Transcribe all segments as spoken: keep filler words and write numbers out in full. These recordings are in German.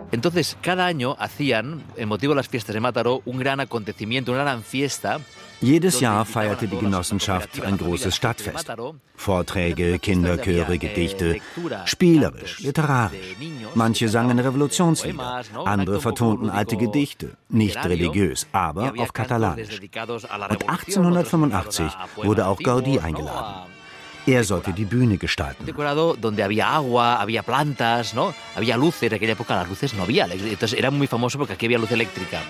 Entonces, cada año hacían, en motivo de las fiestas de Mataró, un gran acontecimiento, una gran fiesta. Jedes Jahr feierte die Genossenschaft ein großes Stadtfest. Vorträge, Kinderchöre, Gedichte, spielerisch, literarisch. Manche sangen Revolutionslieder, andere vertonten alte Gedichte, nicht religiös, aber auf Katalanisch. Und achtzehnhundertfünfundachtzig wurde auch Gaudí eingeladen. Er sollte die Bühne gestalten. Donde había agua, había plantas, ¿no? Había luces. En aquella época las luces no había. Entonces era muy famoso porque aquí había luz eléctrica.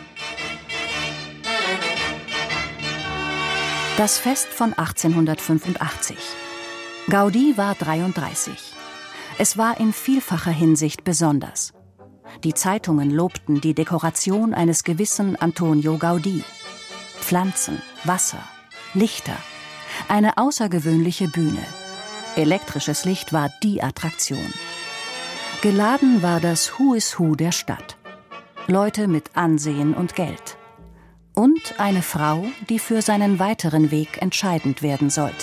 Das Fest von achtzehnhundertfünfundachtzig. Gaudí war dreiunddreißig. Es war in vielfacher Hinsicht besonders. Die Zeitungen lobten die Dekoration eines gewissen Antonio Gaudí. Pflanzen, Wasser, Lichter. Eine außergewöhnliche Bühne. Elektrisches Licht war die Attraktion. Geladen war das Who is Who der Stadt. Leute mit Ansehen und Geld. Und eine Frau, die für seinen weiteren Weg entscheidend werden sollte.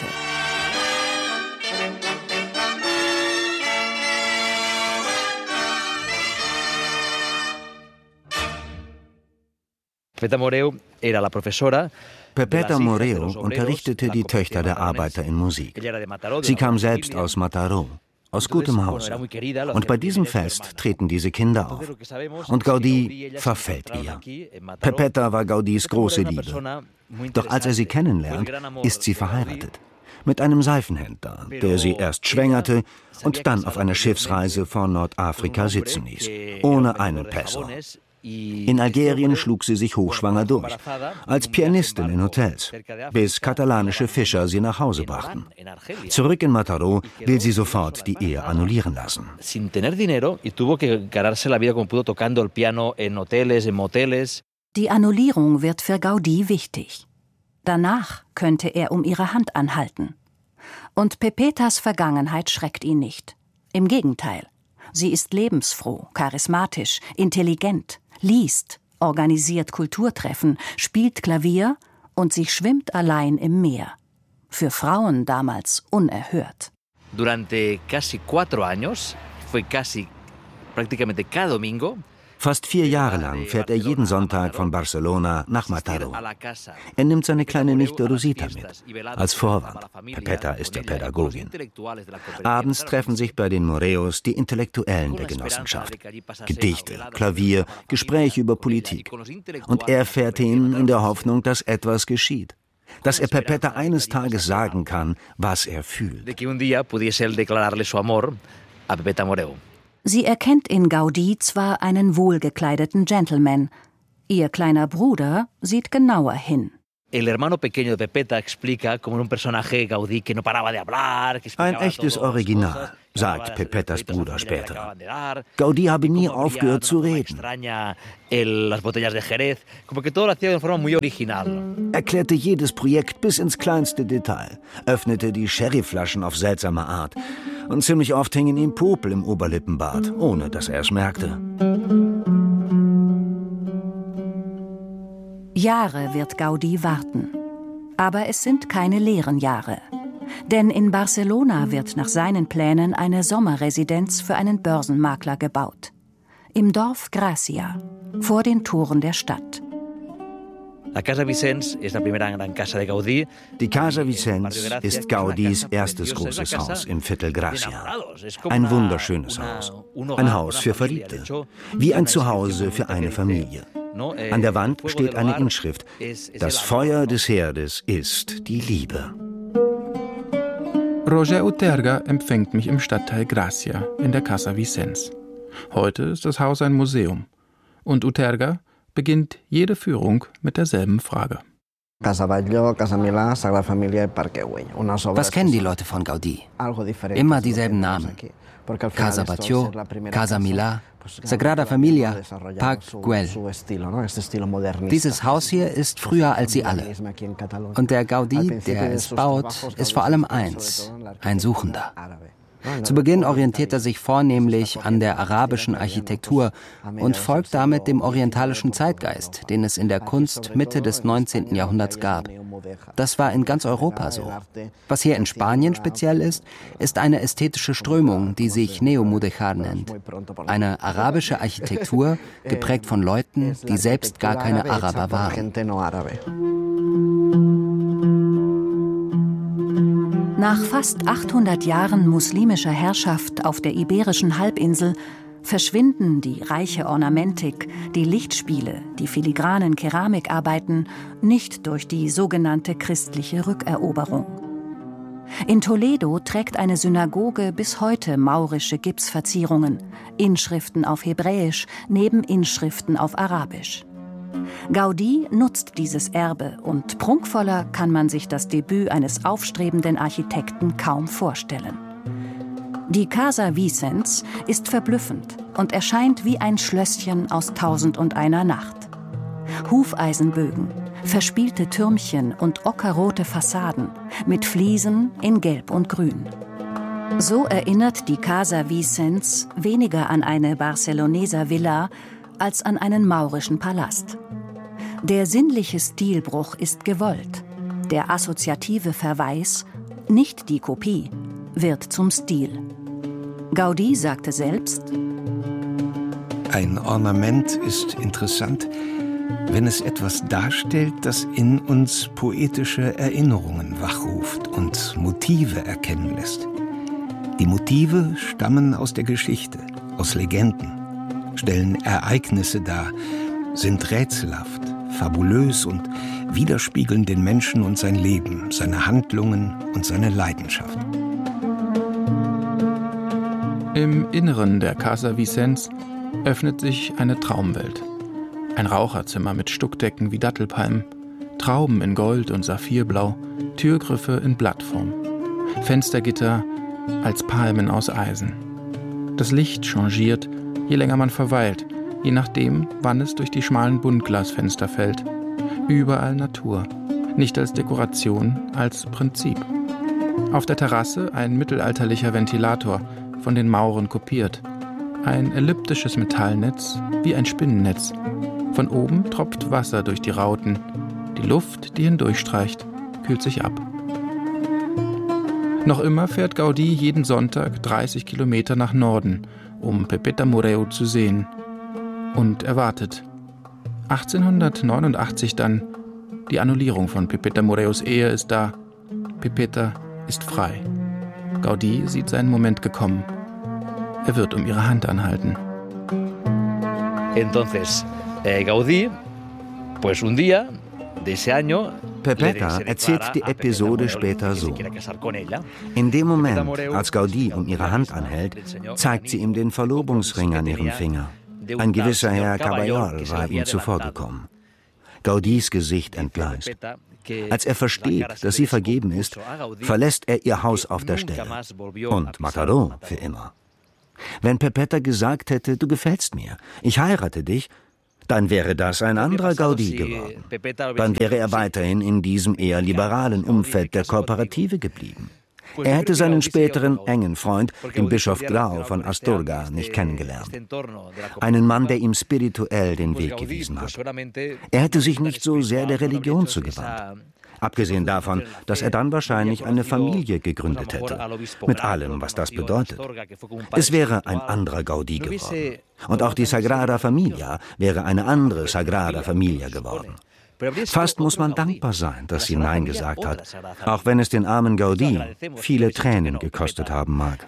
Pepeta Moreu era la profesora. Pepeta Moreu unterrichtete die Töchter der Arbeiter in Musik. Sie kam selbst aus Mataró, aus gutem Hause. Und bei diesem Fest treten diese Kinder auf. Und Gaudí verfällt ihr. Pepeta war Gaudís große Liebe. Doch als er sie kennenlernt, ist sie verheiratet. Mit einem Seifenhändler, der sie erst schwängerte und dann auf einer Schiffsreise vor Nordafrika sitzen ließ. Ohne einen Peso. In Algerien schlug sie sich hochschwanger durch, als Pianistin in Hotels, bis katalanische Fischer sie nach Hause brachten. Zurück in Mataró will sie sofort die Ehe annullieren lassen. Die Annullierung wird für Gaudí wichtig. Danach könnte er um ihre Hand anhalten. Und Pepetas Vergangenheit schreckt ihn nicht. Im Gegenteil. Sie ist lebensfroh, charismatisch, intelligent, liest, organisiert Kulturtreffen, spielt Klavier und sie schwimmt allein im Meer. Für Frauen damals unerhört. Durante casi cuatro años, fue casi prácticamente cada domingo. Fast vier Jahre lang fährt er jeden Sonntag von Barcelona nach Mataró. Er nimmt seine kleine Nichte Rosita mit, als Vorwand. Pepeta ist ja Pädagogin. Abends treffen sich bei den Moreus die Intellektuellen der Genossenschaft. Gedichte, Klavier, Gespräche über Politik. Und er fährt hin in der Hoffnung, dass etwas geschieht. Dass er Pepeta eines Tages sagen kann, was er fühlt. Sie erkennt in Gaudí zwar einen wohlgekleideten Gentleman, ihr kleiner Bruder sieht genauer hin. Ein echtes Original, sagt Pepetas Bruder später. Gaudí habe nie aufgehört zu reden. Erklärte jedes Projekt bis ins kleinste Detail, öffnete die Sherryflaschen auf seltsame Art. Und ziemlich oft hingen ihm Popel im Oberlippenbart, ohne dass er es merkte. Jahre wird Gaudí warten. Aber es sind keine leeren Jahre. Denn in Barcelona wird nach seinen Plänen eine Sommerresidenz für einen Börsenmakler gebaut. Im Dorf Gracia, vor den Toren der Stadt. Die Casa Vicens ist Gaudís erstes großes Haus im Viertel Gracia. Ein wunderschönes Haus. Ein Haus für Verliebte. Wie ein Zuhause für eine Familie. An der Wand steht eine Inschrift. Das Feuer des Herdes ist die Liebe. Roger Uterga empfängt mich im Stadtteil Gracia in der Casa Vicens. Heute ist das Haus ein Museum. Und Uterga beginnt jede Führung mit derselben Frage. Was kennen die Leute von Gaudí? Immer dieselben Namen. Casa Batlló, Casa Milà, Sagrada Familia, Parc Güell. Dieses Haus hier ist früher als sie alle. Und der Gaudí, der es baut, ist vor allem eins, ein Suchender. Zu Beginn orientiert er sich vornehmlich an der arabischen Architektur und folgt damit dem orientalischen Zeitgeist, den es in der Kunst Mitte des neunzehnten Jahrhunderts gab. Das war in ganz Europa so. Was hier in Spanien speziell ist, ist eine ästhetische Strömung, die sich Neomudéjar nennt. Eine arabische Architektur, geprägt von Leuten, die selbst gar keine Araber waren. Nach fast achthundert Jahren muslimischer Herrschaft auf der iberischen Halbinsel verschwinden die reiche Ornamentik, die Lichtspiele, die filigranen Keramikarbeiten nicht durch die sogenannte christliche Rückeroberung. In Toledo trägt eine Synagoge bis heute maurische Gipsverzierungen, Inschriften auf Hebräisch neben Inschriften auf Arabisch. Gaudí nutzt dieses Erbe und prunkvoller kann man sich das Debüt eines aufstrebenden Architekten kaum vorstellen. Die Casa Vicens ist verblüffend und erscheint wie ein Schlösschen aus Tausend und einer Nacht. Hufeisenbögen, verspielte Türmchen und ockerrote Fassaden mit Fliesen in Gelb und Grün. So erinnert die Casa Vicens weniger an eine Barceloneser Villa als an einen maurischen Palast. Der sinnliche Stilbruch ist gewollt. Der assoziative Verweis, nicht die Kopie, wird zum Stil. Gaudí sagte selbst: Ein Ornament ist interessant, wenn es etwas darstellt, das in uns poetische Erinnerungen wachruft und Motive erkennen lässt. Die Motive stammen aus der Geschichte, aus Legenden, stellen Ereignisse dar, sind rätselhaft, fabulös und widerspiegeln den Menschen und sein Leben, seine Handlungen und seine Leidenschaft. Im Inneren der Casa Vicens öffnet sich eine Traumwelt. Ein Raucherzimmer mit Stuckdecken wie Dattelpalmen, Trauben in Gold und Saphirblau, Türgriffe in Blattform, Fenstergitter als Palmen aus Eisen. Das Licht changiert, je länger man verweilt, je nachdem, wann es durch die schmalen Buntglasfenster fällt. Überall Natur, nicht als Dekoration, als Prinzip. Auf der Terrasse ein mittelalterlicher Ventilator, von den Mauren kopiert. Ein elliptisches Metallnetz, wie ein Spinnennetz. Von oben tropft Wasser durch die Rauten. Die Luft, die hindurchstreicht, kühlt sich ab. Noch immer fährt Gaudí jeden Sonntag dreißig Kilometer nach Norden, um Pepeta Moreu zu sehen. Und er wartet. achtzehnhundertneunundachtzig dann, die Annullierung von Pepeta Moreus Ehe ist da. Pepeta ist frei. Gaudí sieht seinen Moment gekommen. Er wird um ihre Hand anhalten. Entonces, eh, Gaudí, pues un día de ese año. Pepeta erzählt die Episode später so. In dem Moment, als Gaudí um ihre Hand anhält, zeigt sie ihm den Verlobungsring an ihrem Finger. Ein gewisser Herr Caballol war ihm zuvorgekommen. Gaudís Gesicht entgleist. Als er versteht, dass sie vergeben ist, verlässt er ihr Haus auf der Stelle. Und Mataró für immer. Wenn Pepeta gesagt hätte, du gefällst mir, ich heirate dich, dann wäre das ein anderer Gaudí geworden. Dann wäre er weiterhin in diesem eher liberalen Umfeld der Kooperative geblieben. Er hätte seinen späteren engen Freund, den Bischof Grau von Astorga, nicht kennengelernt. Einen Mann, der ihm spirituell den Weg gewiesen hat. Er hätte sich nicht so sehr der Religion zugewandt. Abgesehen davon, dass er dann wahrscheinlich eine Familie gegründet hätte. Mit allem, was das bedeutet. Es wäre ein anderer Gaudí geworden. Und auch die Sagrada Familia wäre eine andere Sagrada Familia geworden. Fast muss man dankbar sein, dass sie Nein gesagt hat, auch wenn es den armen Gaudí viele Tränen gekostet haben mag.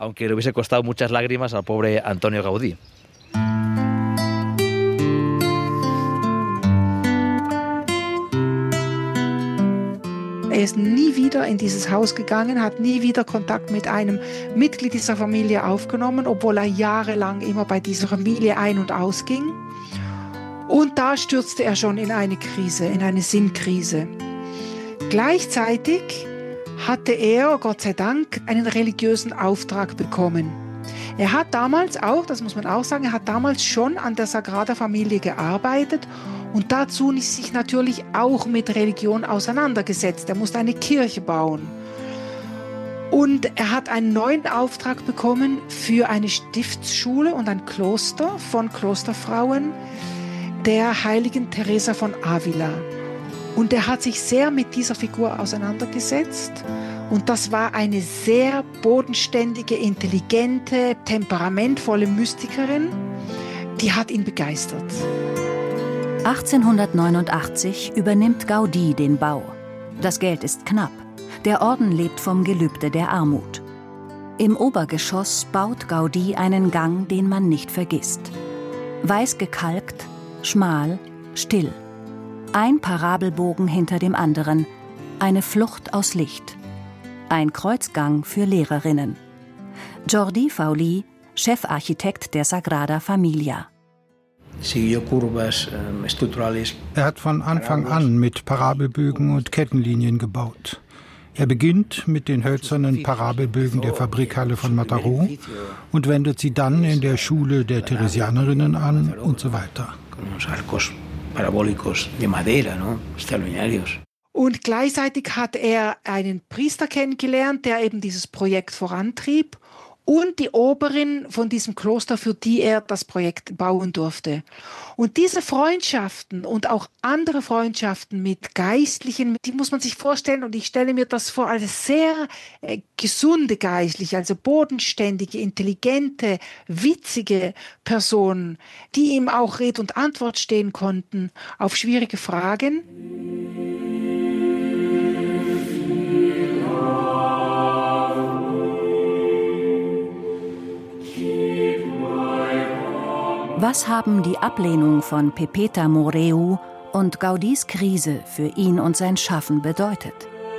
Er ist nie wieder in dieses Haus gegangen, hat nie wieder Kontakt mit einem Mitglied dieser Familie aufgenommen, obwohl er jahrelang immer bei dieser Familie ein- und ausging. Und da stürzte er schon in eine Krise, in eine Sinnkrise. Gleichzeitig hatte er, Gott sei Dank, einen religiösen Auftrag bekommen. Er hat damals auch, das muss man auch sagen, er hat damals schon an der Sagrada Familie gearbeitet und dazu sich natürlich auch mit Religion auseinandergesetzt. Er musste eine Kirche bauen. Und er hat einen neuen Auftrag bekommen für eine Stiftsschule und ein Kloster von Klosterfrauen der heiligen Teresa von Avila. Und er hat sich sehr mit dieser Figur auseinandergesetzt. Und das war eine sehr bodenständige, intelligente, temperamentvolle Mystikerin. Die hat ihn begeistert. achtzehnhundertneunundachtzig übernimmt Gaudí den Bau. Das Geld ist knapp. Der Orden lebt vom Gelübde der Armut. Im Obergeschoss baut Gaudí einen Gang, den man nicht vergisst. Weiß gekalkt, schmal, still. Ein Parabelbogen hinter dem anderen, eine Flucht aus Licht. Ein Kreuzgang für Lehrerinnen. Jordi Fauli, Chefarchitekt der Sagrada Familia. Er hat von Anfang an mit Parabelbögen und Kettenlinien gebaut. Er beginnt mit den hölzernen Parabelbögen der Fabrikhalle von Mataró und wendet sie dann in der Schule der Theresianerinnen an und so weiter. Und gleichzeitig hat er einen Priester kennengelernt, der eben dieses Projekt vorantrieb, und die Oberin von diesem Kloster, für die er das Projekt bauen durfte. Und diese Freundschaften und auch andere Freundschaften mit Geistlichen, die muss man sich vorstellen, und ich stelle mir das vor als sehr äh, gesunde Geistliche, also bodenständige, intelligente, witzige Personen, die ihm auch Rede und Antwort stehen konnten auf schwierige Fragen. Was haben die Ablehnung von Pepeta Moreu und Gaudís Krise für ihn und sein Schaffen bedeutet?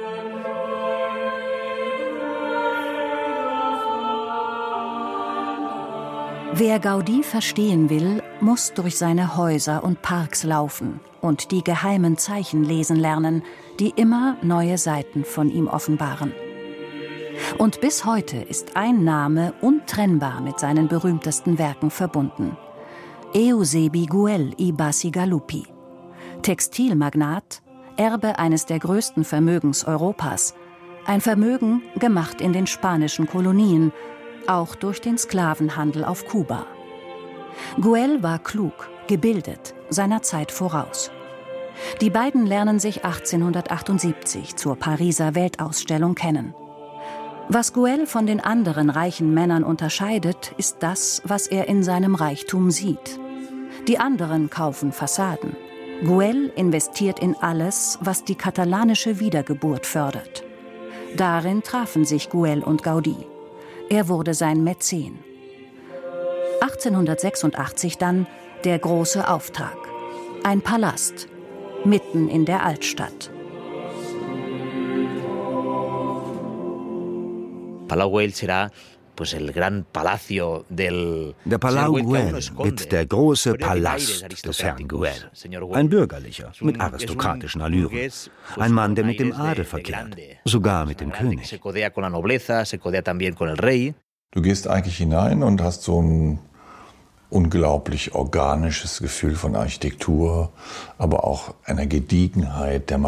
Wer Gaudí verstehen will, muss durch seine Häuser und Parks laufen und die geheimen Zeichen lesen lernen, die immer neue Seiten von ihm offenbaren. Und bis heute ist ein Name untrennbar mit seinen berühmtesten Werken verbunden: Eusebi Güell y Bacigalupi. Textilmagnat, Erbe eines der größten Vermögens Europas. Ein Vermögen gemacht in den spanischen Kolonien, auch durch den Sklavenhandel auf Kuba. Güell war klug, gebildet, seiner Zeit voraus. Die beiden lernen sich achtzehnhundertachtundsiebzig zur Pariser Weltausstellung kennen. Was Güell von den anderen reichen Männern unterscheidet, ist das, was er in seinem Reichtum sieht. Die anderen kaufen Fassaden. Güell investiert in alles, was die katalanische Wiedergeburt fördert. Darin trafen sich Güell und Gaudí. Er wurde sein Mäzen. achtzehnhundertsechsundachtzig dann der große Auftrag. Ein Palast, mitten in der Altstadt. Palau Güell será pues el gran palacio del Der Palau Güell wird der große Palast des Herrn Güell. Ein bürgerlicher, mit aristokratischen Allüren. Ein Mann, der mit dem Adel verkehrt, sogar mit dem König. Du gehst eigentlich hinein und hast so ein unglaublich organisches Gefühl von Architektur, aber auch einer Gediegenheit der